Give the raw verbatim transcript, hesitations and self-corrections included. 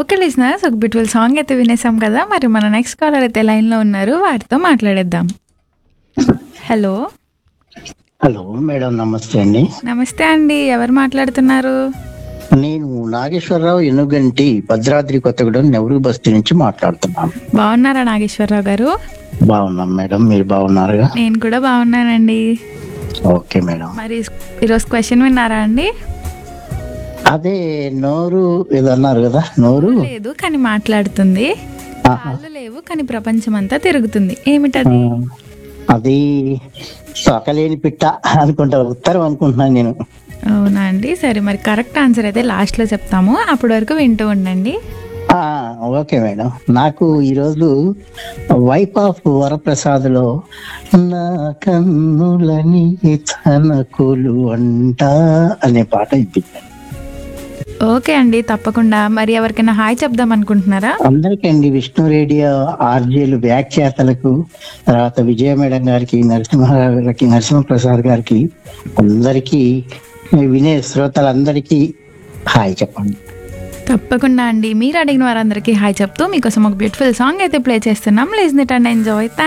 Okay listeners, ఒక beautiful song అయితే వినేసాం కదా. మరి మన నెక్స్ట్ కాలర్ అయితే లైన్లో ఉన్నారు, వారితో మాట్లాడేద్దాం. హలో హలో మేడం, నమస్తే అండి. నమస్తే అండి, ఎవరు మాట్లాడుతున్నారు? నేను నాగేశ్వరరావు ఎనుగంటి, భద్రాద్రి కొత్తగూడెం నెహ్రూ బస్తీ నుంచి మాట్లాడుతున్నాను. బాగున్నారా నాగేశ్వరరావు గారు? బాగున్నాం మేడం, మీరు బాగున్నారుగా? నేను కూడా బాగున్నానండి. Okay madam. మరి ఈరోజు క్వశ్చన్ విన్నారా అండి? అదే నోరు ఏదో అన్నారు కదా, నోరు లేదు కానీ మాట్లాడుతుంది, ఆహా. కాళ్ళు లేవు కానీ ప్రపంచం అంతా తిరుగుతుంది, ఆ, ఏమిటది? అది సొకలేని పిట్ట అనుకుంటా, ఉత్తరం అనుకుంటున్నాను నేను. అవునా అండి, సరే మరి కరెక్ట్ ఆన్సర్ అయితే లాస్ట్లో చెప్తాము, అప్పటి వరకు వింటూ ఉండండి. ఆ, ఓకే మేడం. నాకు ఈరోజు వైఫ్ ఆఫ్ వరప్రసాద్లో నా కన్నులని తనకులు అంట అనే పాట ఇప్పించాను. ఓకే అండి, తప్పకుండా. మరి ఎవరికైనా హాయ్ చెప్దాం అనుకుంటున్నారా? అందరికండి, విష్ణు రేడియో ఆర్జేలు వ్యాఖ్యాతలకు, తర్వాత విజయ మేడం గారికి, నరసింహ గారికి, నరసింహప్రసాద్ గారికి, అందరికీ, వినే శ్రోతలందరికీ హాయ్ చెప్పండి. తప్పకుండా అండి, మీరు అడిగిన వారందరికీ హాయ్ చెప్తూ మీకోసం ఒక బ్యూటిఫుల్ సాంగ్ అయితే ప్లే చేస్తున్నాం. Listen it and enjoy.